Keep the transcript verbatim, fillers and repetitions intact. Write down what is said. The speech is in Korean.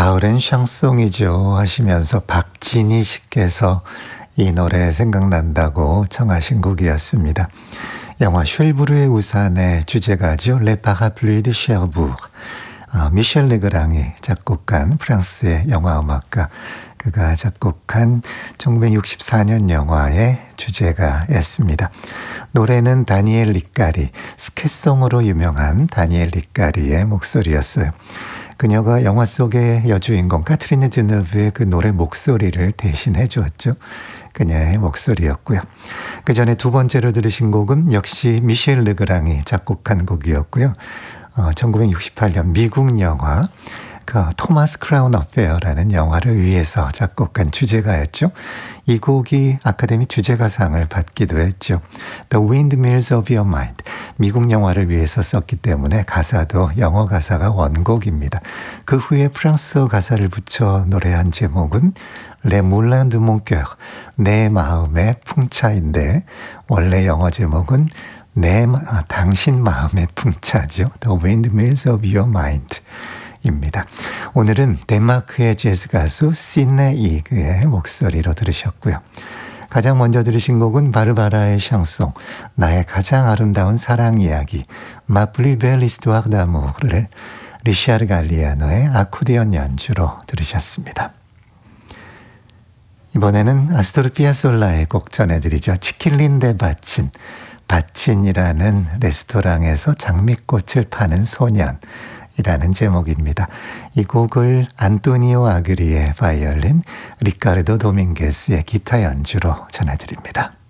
가을엔 샹송이죠 하시면서 박진희 씨께서 이 노래 생각난다고 청하신 곡이었습니다. 영화 쉘브르의 우산의 주제가죠. 레 파라플루이 드 셰르부르. 아, 미셸 레그랑이 작곡한 프랑스의 영화음악가, 그가 작곡한 천구백육십사 년 영화의 주제가였습니다. 노래는 다니엘 리까리, 스케송으로 유명한 다니엘 리까리의 목소리였어요. 그녀가 영화 속의 여주인공 카트리네 드느브의 그 노래 목소리를 대신해 주었죠. 그녀의 목소리였고요. 그 전에 두 번째로 들으신 곡은 역시 미셸 르그랑이 작곡한 곡이었고요. 어, 천구백육십팔 년 미국 영화 그 토마스 크라운 어페어라는 영화를 위해서 작곡한 주제가였죠. 이 곡이 아카데미 주제가상을 받기도 했죠. The Windmills of Your Mind. 미국 영화를 위해서 썼기 때문에 가사도 영어 가사가 원곡입니다. 그 후에 프랑스어 가사를 붙여 노래한 제목은 Le Moulin de Mon Cœur. 내 마음의 풍차인데 원래 영어 제목은 내 아, 당신 마음의 풍차죠. The Windmills of Your Mind. 입니다. 오늘은 덴마크의 재즈 가수 시네 이그의 목소리로 들으셨고요. 가장 먼저 들으신 곡은 바르바라의 샹송, 나의 가장 아름다운 사랑 이야기, 마 플리 벨 히스토ire d'amour를 리샤르 갈리아노의 아코디언 연주로 들으셨습니다. 이번에는 아스토르 피아솔라의 곡 전해드리죠. 치킬린 데 바친, 바친이라는 레스토랑에서 장미꽃을 파는 소년 이라는 제목입니다. 이 곡을 안토니오 아그리의 바이올린, 리카르도 도밍게스의 기타 연주로 전해드립니다.